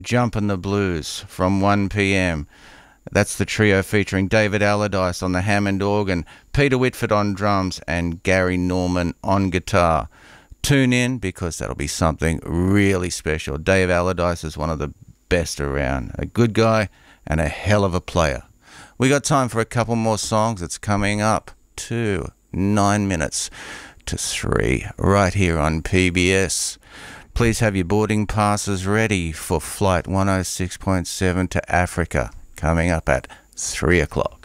Jumpin' the Blues from 1 p.m. That's the trio featuring David Allardyce on the Hammond organ, Peter Whitford on drums, and Gary Norman on guitar. Tune in because that'll be something really special. Dave Allardyce is one of the best around. A good guy and a hell of a player. We got time for a couple more songs. It's coming up to 9 minutes to 3 right here on PBS. Please have your boarding passes ready for Flight 106.7 to Africa, coming up at 3 o'clock.